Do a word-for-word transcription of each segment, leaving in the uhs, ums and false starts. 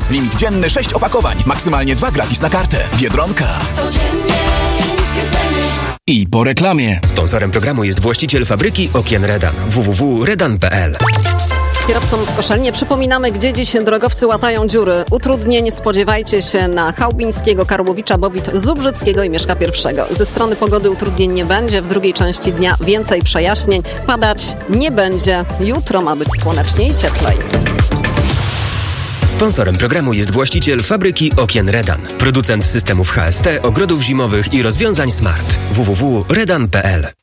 Teraz limit dzienny sześć opakowań, maksymalnie dwa gratis na kartę. Biedronka. Codziennie niskie ceny. I po reklamie. Sponsorem programu jest właściciel fabryki okien Redan. w w w kropka redan kropka p l. Kierowcom w Koszalinie przypominamy, gdzie dziś drogowcy łatają dziury. Utrudnień spodziewajcie się na Chałubińskiego, Karłowicza, Bowit, Zubrzyckiego i Mieszka Pierwszego. Ze strony pogody utrudnień nie będzie. W drugiej części dnia więcej przejaśnień. Padać nie będzie. Jutro ma być słonecznie i cieplej. Sponsorem programu jest właściciel fabryki okien Redan. Producent systemów H S T, ogrodów zimowych i rozwiązań smart. w w w kropka redan kropka p l.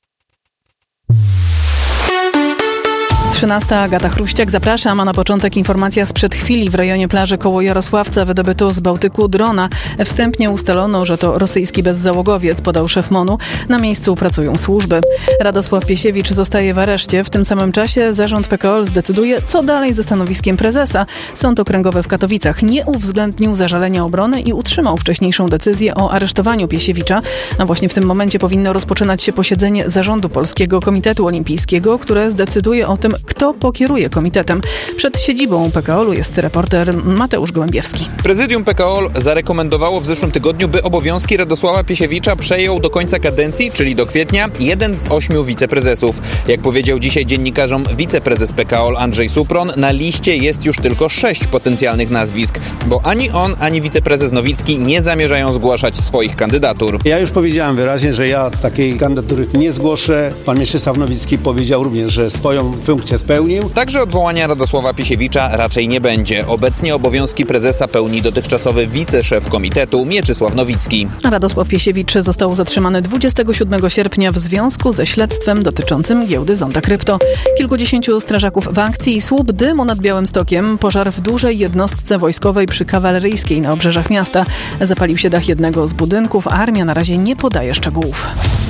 trzynasta Agata Chruściak, zapraszam, a na początek informacja sprzed chwili. W rejonie plaży koło Jarosławca wydobyto z Bałtyku drona. Wstępnie ustalono, że to rosyjski bezzałogowiec, podał szef MON-u. Na miejscu pracują służby. Radosław Piesiewicz zostaje w areszcie. W tym samym czasie zarząd P K O L zdecyduje, co dalej ze stanowiskiem prezesa. Sąd Okręgowy w Katowicach nie uwzględnił zażalenia obrony i utrzymał wcześniejszą decyzję o aresztowaniu Piesiewicza. A właśnie w tym momencie powinno rozpoczynać się posiedzenie zarządu Polskiego Komitetu Olimpijskiego, które zdecyduje o tym, kto pokieruje komitetem. Przed siedzibą P K O L-u jest reporter Mateusz Gołębiewski. Prezydium P K O L zarekomendowało w zeszłym tygodniu, by obowiązki Radosława Piesiewicza przejął do końca kadencji, czyli do kwietnia, jeden z ośmiu wiceprezesów. Jak powiedział dzisiaj dziennikarzom wiceprezes P K O L Andrzej Supron, na liście jest już tylko sześć potencjalnych nazwisk, bo ani on, ani wiceprezes Nowicki nie zamierzają zgłaszać swoich kandydatur. Ja już powiedziałem wyraźnie, że ja takiej kandydatury nie zgłoszę. Pan Mieczysław Nowicki powiedział również, że swoją funkcję spełnił. Także odwołania Radosława Piesiewicza raczej nie będzie. Obecnie obowiązki prezesa pełni dotychczasowy wiceszef komitetu Mieczysław Nowicki. Radosław Piesiewicz został zatrzymany dwudziestego siódmego sierpnia w związku ze śledztwem dotyczącym giełdy Zonda Krypto. Kilkudziesięciu strażaków w akcji, słup dymu nad Białymstokiem, pożar w dużej jednostce wojskowej przy Kawaleryjskiej na obrzeżach miasta. Zapalił się dach jednego z budynków, a armia na razie nie podaje szczegółów.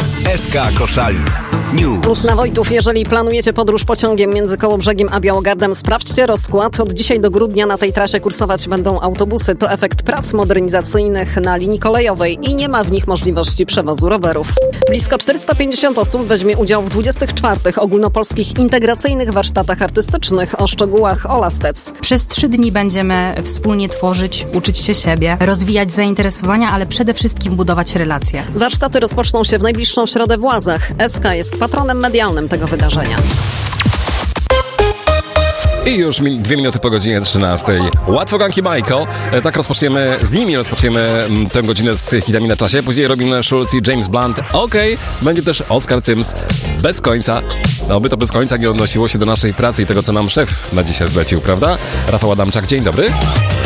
S K Koszalin News. Plus na Wojtów, jeżeli planujecie podróż pociągiem między Kołobrzegiem a Białogardem, sprawdźcie rozkład. Od dzisiaj do grudnia na tej trasie kursować będą autobusy. To efekt prac modernizacyjnych na linii kolejowej i nie ma w nich możliwości przewozu rowerów. Blisko czterysta pięćdziesiąt osób weźmie udział w dwudziestych czwartych ogólnopolskich integracyjnych warsztatach artystycznych. O szczegółach Ola Stec. Przez trzy dni będziemy wspólnie tworzyć, uczyć się siebie, rozwijać zainteresowania, ale przede wszystkim budować relacje. Warsztaty rozpoczną się w najbliższą środę w Łazach. S K jest patronem medialnym tego wydarzenia. I już mi, dwie minuty po godzinie trzynastej. Łatwoganki Michael. E, tak rozpoczniemy, z nimi rozpoczniemy m, tę godzinę z hitami na czasie. Później Robin Schulz i James Blunt. Okej, okay. Będzie też Oskar Cyms. Bez końca. No by to bez końca nie odnosiło się do naszej pracy i tego, co nam szef na dzisiaj zlecił, prawda? Rafał Adamczak, dzień dobry.